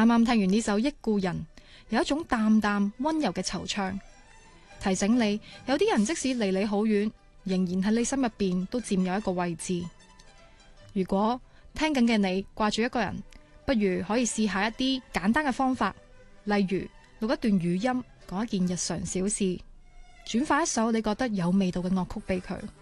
啱啱聽完呢首《憶故人》，有一種淡淡溫柔嘅惆悵，提醒你有啲人即使離你好遠，仍然喺你心入邊都佔有一個位置。如果聽緊嘅你掛住一個人，不如可以試下一啲簡單嘅方法，例如錄一段語音，講一件日常小事，轉發一首你覺得有味道嘅樂曲俾佢。